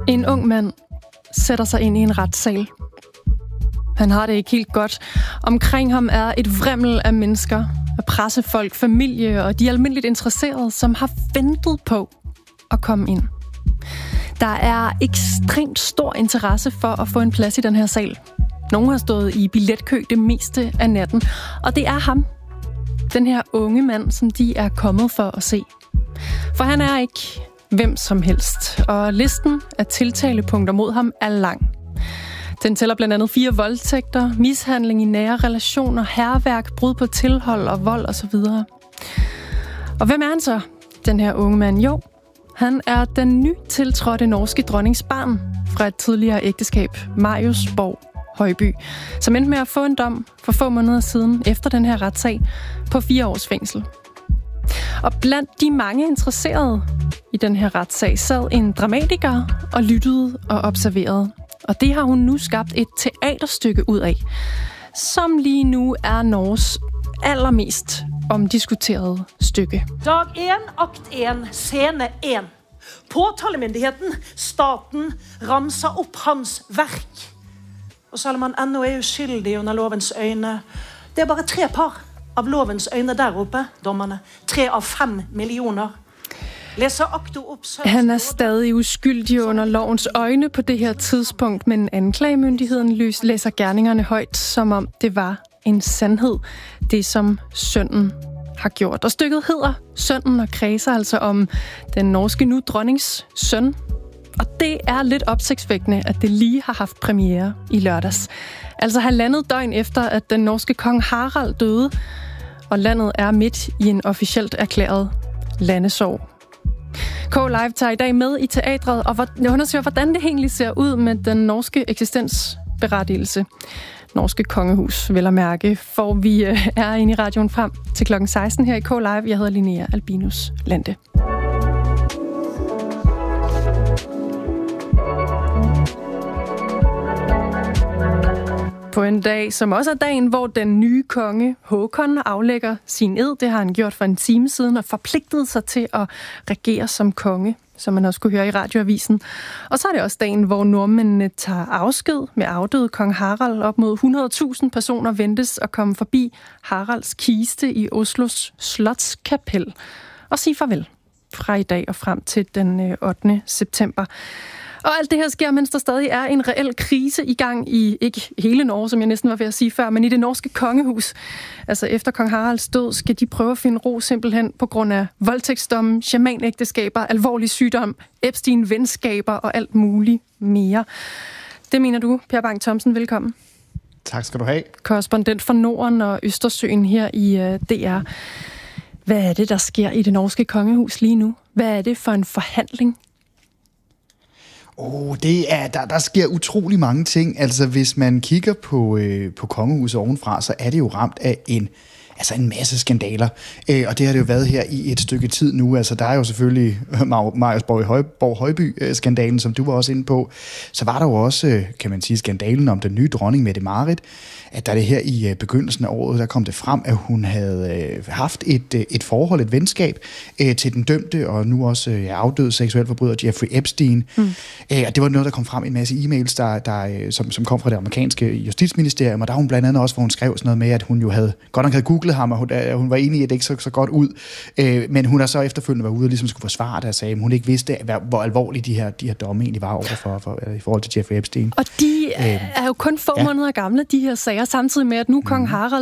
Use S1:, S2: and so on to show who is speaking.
S1: En ung mand sætter sig ind i en retssal. Han har det ikke helt godt. Omkring ham er et vrimmel af mennesker, af pressefolk, familie og de almindeligt interesserede, som har ventet på at komme ind. Der er ekstremt stor interesse for at få en plads i den her sal. Nogle har stået i billetkø det meste af natten, og det er ham, den her unge mand, som de er kommet for at se. For han er ikke hvem som helst, og listen af tiltalepunkter mod ham er lang. Den tæller blandt andet 4 voldtægter, mishandling i nære relationer, hærværk, brud på tilhold og vold osv. Og hvem er han så, den her unge mand? Jo, han er den nytiltrådte norske dronnings barn fra et tidligere ægteskab, Marius Borg Højby, som endte med at få en dom for få måneder siden efter den her retssag på 4 års fængsel. Og blandt de mange interesserede i den her retssag sad en dramatiker og lyttede og observerede. Og det har hun nu skabt et teaterstykke ud af, som lige nu er Norges allermest omdiskuterede stykke.
S2: Dag 1, akt 1, scene 1. Påtalemyndigheten, staten, ramser op hans værk. Og selvom han endnu er uskyldig under lovens øjne, det er bare 3 par av lovens øjne deroppe, dommerne. 3 av 5 millioner.
S1: Han er stadig uskyldig under lovens øjne på det her tidspunkt, men anklagemyndigheden læser gerningerne højt, som om det var en sandhed, det som sønnen har gjort. Og stykket hedder Sønnen og kredser altså om den norske nu dronnings søn. Og det er lidt opsigtsvækkende, at det lige har haft premiere i lørdags. Altså 1,5 døgn efter, at den norske kong Harald døde, og landet er midt i en officielt erklæret landesorg. K-Live tager i dag med i teatret og undersøger, hvordan det egentlig ser ud med den norske eksistensberettigelse. Norske kongehus, vel at mærke, for vi er inde i radioen frem til klokken 16 her i K-Live. Jeg hedder Linnea Albinus Lande. På en dag, som også er dagen, hvor den nye konge Håkon aflægger sin ed. Det har han gjort for en time siden og forpligtet sig til at regere som konge, som man også kunne høre i radioavisen. Og så er det også dagen, hvor nordmændene tager afsked med afdøde kong Harald. Op mod 100.000 personer ventes at komme forbi Haralds kiste i Oslos Slotskapel og sige farvel fra i dag og frem til den 8. september. Og alt det her sker, mens der stadig er en reel krise i gang i, ikke hele Norge, som jeg næsten var ved at sige før, men i det norske kongehus. Altså efter kong Haralds død skal de prøve at finde ro simpelthen på grund af voldtægtsdomme, shamanægteskaber, alvorlig sygdom, Epstein-venskaber og alt muligt mere. Det mener du, Per Bang Thomsen. Velkommen.
S3: Tak skal du have.
S1: Korrespondent for Norden og Østersøen her i DR. Hvad er det, der sker i det norske kongehus lige nu? Hvad er det for en forhandling?
S3: Der sker utrolig mange ting. Altså, hvis man kigger på kongehuset ovenfra, så er det jo ramt af en masse skandaler. Og det har det jo været her i et stykke tid nu. Altså, der er jo selvfølgelig Marius Borg Højby-skandalen, som du var også inde på. Så var der jo også, kan man sige, skandalen om den nye dronning Mette-Marit. At der det her i begyndelsen af året, der kom det frem, at hun havde haft et forhold, et venskab til den dømte, og nu også afdøde seksualforbryder Jeffrey Epstein. Og det var noget, der kom frem i en masse e-mails, som kom fra det amerikanske justitsministerium, og der hun blandt andet også, hvor hun skrev sådan noget med, at hun jo godt nok havde googlet ham, og hun var enig i, at det ikke så godt ud. Men hun har så efterfølgende været ude og ligesom skulle forsvare det og sagde, at hun ikke vidste, hvor alvorlige de her domme egentlig var overfor i forhold til Jeffrey Epstein.
S1: Og de er jo kun få måneder gamle, de her sager, samtidig med, at nu kong Harald